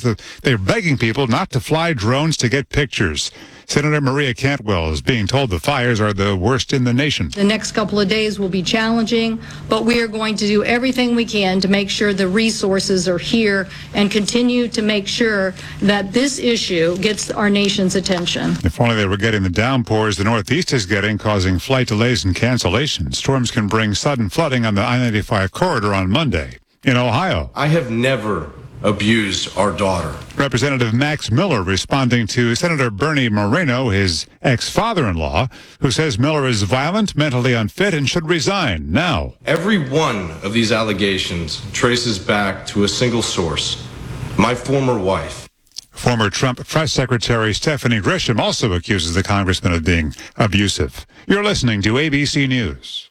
says that they're begging people not to fly drones to get pictures. Senator Maria Cantwell is being told the fires are the worst in the nation. The next couple of days will be challenging, but we are going to do everything we can to make sure the resources are here and continue to make sure that this issue gets our nation's attention. If only they were getting the downpours the Northeast is getting, causing flight delays and cancellations. Storms can bring sudden flooding on the I-95 corridor on Monday. In Ohio, I have never abused our daughter. Representative Max Miller responding to Senator Bernie Moreno, his ex-father-in-law, who says Miller is violent, mentally unfit, and should resign now. Every one of these allegations traces back to a single source, my former wife. Former Trump press secretary Stephanie Grisham also accuses the congressman of being abusive. You're listening to ABC News.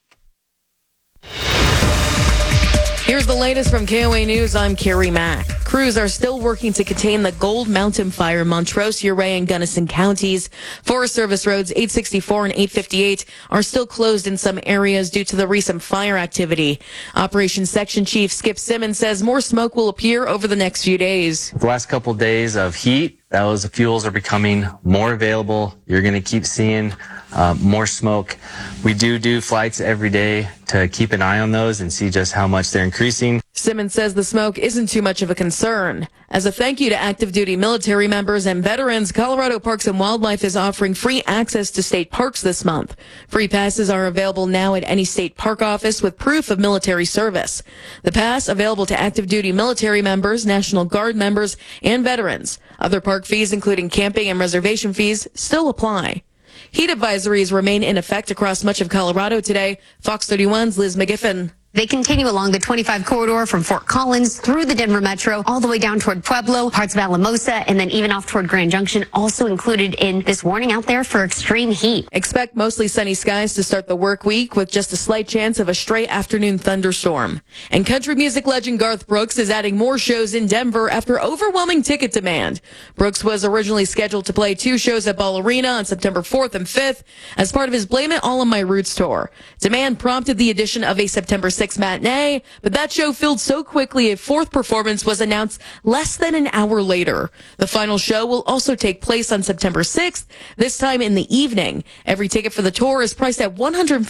Here's the latest from KOA News. I'm Carrie Mack. Crews are still working to contain the Gold Mountain Fire in Montrose, Ouray, and Gunnison counties. Forest Service roads 864 and 858 are still closed in some areas due to the recent fire activity. Operations Section Chief Skip Simmons says more smoke will appear over the next few days. The last couple of days of heat, those fuels are becoming more available. You're going to keep seeing more smoke. We do flights every day to keep an eye on those and see just how much they're increasing. Simmons says the smoke isn't too much of a concern. As a thank you to active duty military members and veterans, Colorado Parks and Wildlife is offering free access to state parks this month. Free passes are available now at any state park office with proof of military service. The pass available to active duty military members, National Guard members, and veterans. Other park fees, including camping and reservation fees, still apply. Heat advisories remain in effect across much of Colorado today. Fox 31's Liz McGiffin. They continue along the 25 corridor from Fort Collins through the Denver Metro, all the way down toward Pueblo, parts of Alamosa, and then even off toward Grand Junction, also included in this warning out there for extreme heat. Expect mostly sunny skies to start the work week with just a slight chance of a stray afternoon thunderstorm. And country music legend Garth Brooks is adding more shows in Denver after overwhelming ticket demand. Brooks was originally scheduled to play 2 shows at Ball Arena on September 4th and 5th as part of his Blame It All on My Roots tour. Demand prompted the addition of a September 6th matinee, but that show filled so quickly a 4th performance was announced less than an hour later. The final show will also take place on September 6th, this time in the evening. Every ticket for the tour is priced at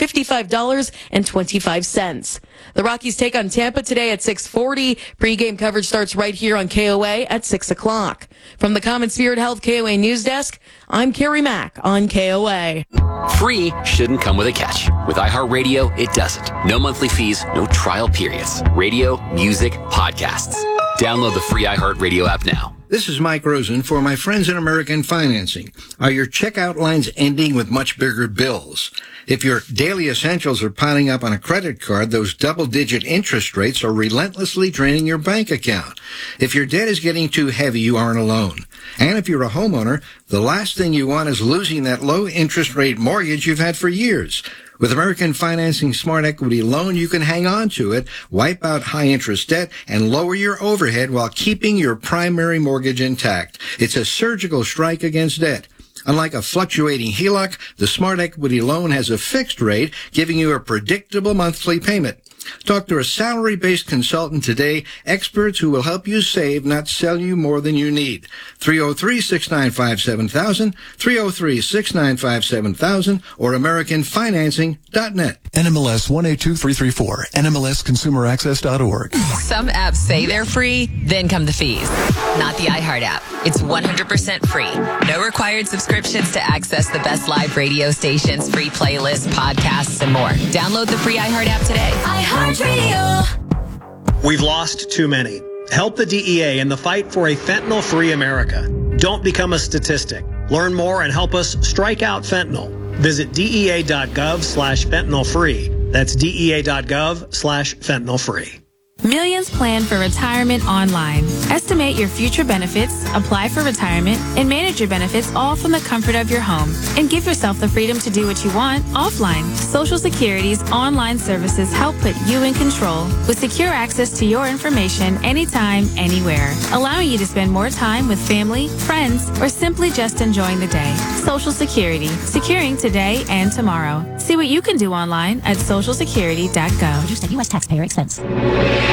$155.25. The Rockies take on Tampa today at 6:40. Pre-game coverage starts right here on KOA at 6 o'clock. From the Common Spirit Health KOA News Desk, I'm Carrie Mack on KOA. Free shouldn't come with a catch. With iHeartRadio, it doesn't. No monthly fees, no trial periods. Radio, music, podcasts. Download the free iHeartRadio app now. This is Mike Rosen for my friends in American Financing. Are your checkout lines ending with much bigger bills? If your daily essentials are piling up on a credit card, those double-digit interest rates are relentlessly draining your bank account. If your debt is getting too heavy, you aren't alone. And if you're a homeowner, the last thing you want is losing that low-interest rate mortgage you've had for years. With American Financing Smart Equity Loan, you can hang on to it, wipe out high-interest debt, and lower your overhead while keeping your primary mortgage intact. It's a surgical strike against debt. Unlike a fluctuating HELOC, the Smart Equity Loan has a fixed rate, giving you a predictable monthly payment. Talk to a salary-based consultant today, experts who will help you save, not sell you more than you need. 303-695-7000, 303-695-7000, or AmericanFinancing.net. NMLS 182334, NMLSConsumerAccess.org. Some apps say they're free, then come the fees. Not the iHeart app. It's 100% free. No required subscriptions to access the best live radio stations, free playlists, podcasts, and more. Download the free iHeart app today. iHeartRadio. We've lost too many. Help the DEA in the fight for a fentanyl-free America. Don't become a statistic. Learn more and help us strike out fentanyl. Visit DEA.gov/fentanylfree. That's DEA.gov/fentanylfree. Millions plan for retirement online. Estimate your future benefits, apply for retirement, and manage your benefits all from the comfort of your home. And give yourself the freedom to do what you want offline. Social Security's online services help put you in control with secure access to your information anytime, anywhere, allowing you to spend more time with family, friends, or simply just enjoying the day. Social Security, securing today and tomorrow. See what you can do online at socialsecurity.gov. Produced at U.S. taxpayer expense.